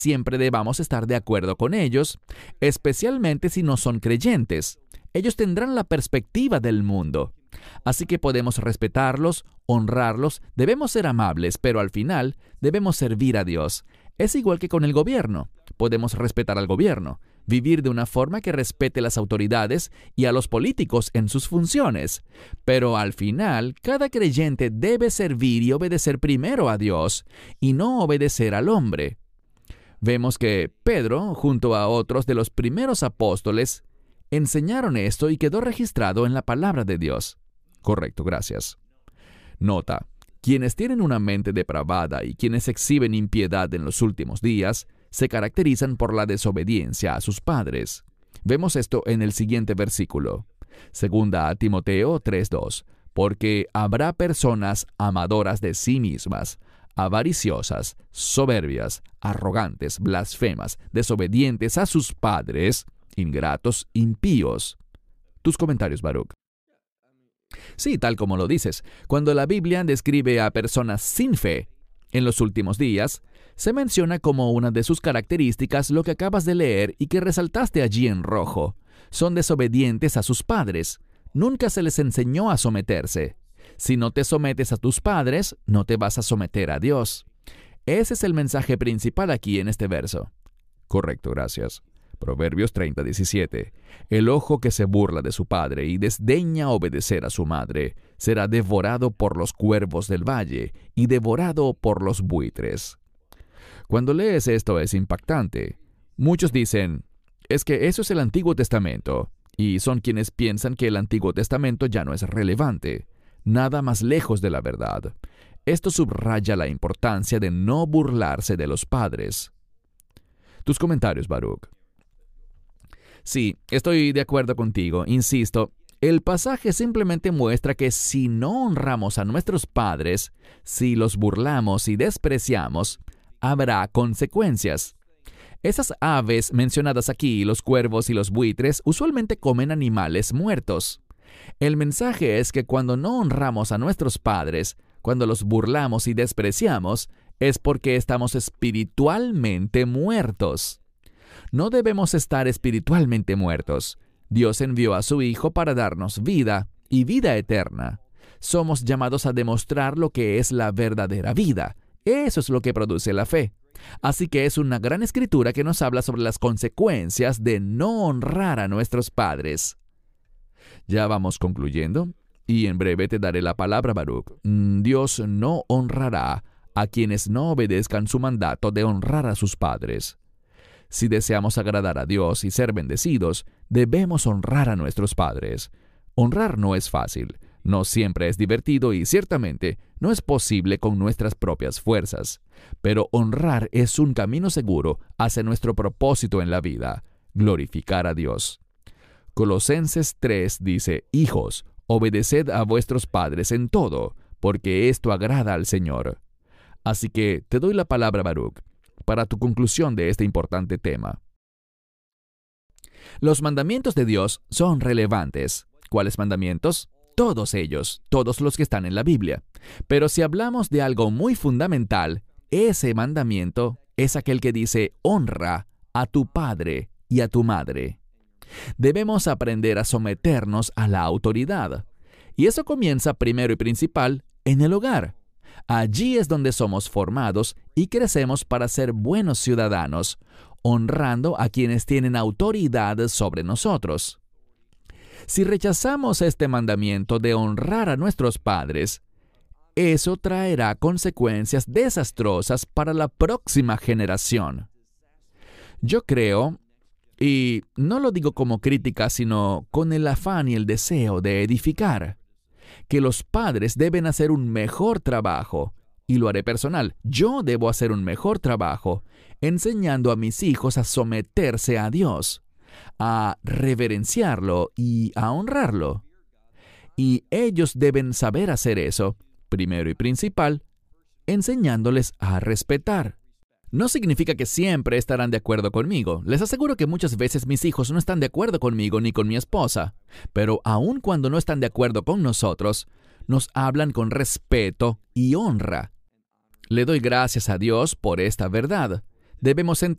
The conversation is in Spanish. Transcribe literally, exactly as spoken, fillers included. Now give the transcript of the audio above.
siempre debamos estar de acuerdo con ellos, especialmente si no son creyentes. Ellos tendrán la perspectiva del mundo. Así que podemos respetarlos, honrarlos, debemos ser amables, pero al final debemos servir a Dios. Es igual que con el gobierno. Podemos respetar al gobierno, vivir de una forma que respete las autoridades y a los políticos en sus funciones. Pero al final, cada creyente debe servir y obedecer primero a Dios y no obedecer al hombre. Vemos que Pedro, junto a otros de los primeros apóstoles, enseñaron esto y quedó registrado en la palabra de Dios. Correcto, gracias. Nota, quienes tienen una mente depravada y quienes exhiben impiedad en los últimos días, se caracterizan por la desobediencia a sus padres. Vemos esto en el siguiente versículo. Segunda a Timoteo tres dos. Porque habrá personas amadoras de sí mismas, avariciosas, soberbias, arrogantes, blasfemas, desobedientes a sus padres, ingratos, impíos. Tus comentarios, Baruch. Sí, tal como lo dices, cuando la Biblia describe a personas sin fe en los últimos días, se menciona como una de sus características lo que acabas de leer y que resaltaste allí en rojo. Son desobedientes a sus padres. Nunca se les enseñó a someterse. Si no te sometes a tus padres, no te vas a someter a Dios. Ese es el mensaje principal aquí en este verso. Correcto, gracias. Proverbios treinta diecisiete. El ojo que se burla de su padre y desdeña obedecer a su madre, será devorado por los cuervos del valle y devorado por los buitres. Cuando lees esto es impactante. Muchos dicen, es que eso es el Antiguo Testamento, y son quienes piensan que el Antiguo Testamento ya no es relevante. Nada más lejos de la verdad. Esto subraya la importancia de no burlarse de los padres. Tus comentarios, Baruch. Sí, estoy de acuerdo contigo. Insisto, el pasaje simplemente muestra que si no honramos a nuestros padres, si los burlamos y despreciamos, habrá consecuencias. Esas aves mencionadas aquí, los cuervos y los buitres, usualmente comen animales muertos. El mensaje es que cuando no honramos a nuestros padres, cuando los burlamos y despreciamos, es porque estamos espiritualmente muertos. No debemos estar espiritualmente muertos. Dios envió a su Hijo para darnos vida y vida eterna. Somos llamados a demostrar lo que es la verdadera vida. Eso es lo que produce la fe. Así que es una gran escritura que nos habla sobre las consecuencias de no honrar a nuestros padres. Ya vamos concluyendo, y en breve te daré la palabra, Baruch. Dios no honrará a quienes no obedezcan su mandato de honrar a sus padres. Si deseamos agradar a Dios y ser bendecidos, debemos honrar a nuestros padres. Honrar no es fácil, no siempre es divertido y ciertamente no es posible con nuestras propias fuerzas. Pero honrar es un camino seguro hacia nuestro propósito en la vida, glorificar a Dios. Colosenses tres dice, Hijos, obedeced a vuestros padres en todo, porque esto agrada al Señor. Así que te doy la palabra, Baruch, para tu conclusión de este importante tema. Los mandamientos de Dios son relevantes. ¿Cuáles mandamientos? Todos ellos, todos los que están en la Biblia. Pero si hablamos de algo muy fundamental, ese mandamiento es aquel que dice, honra a tu padre y a tu madre. Debemos aprender a someternos a la autoridad. Y eso comienza primero y principal en el hogar. Allí es donde somos formados y crecemos para ser buenos ciudadanos, honrando a quienes tienen autoridad sobre nosotros. Si rechazamos este mandamiento de honrar a nuestros padres, eso traerá consecuencias desastrosas para la próxima generación. Yo creo, y no lo digo como crítica, sino con el afán y el deseo de edificar, que los padres deben hacer un mejor trabajo, y lo haré personal. Yo debo hacer un mejor trabajo enseñando a mis hijos a someterse a Dios, a reverenciarlo y a honrarlo. Y ellos deben saber hacer eso, primero y principal, enseñándoles a respetar. No significa que siempre estarán de acuerdo conmigo. Les aseguro que muchas veces mis hijos no están de acuerdo conmigo ni con mi esposa. Pero aun cuando no están de acuerdo con nosotros, nos hablan con respeto y honra. Le doy gracias a Dios por esta verdad. Debemos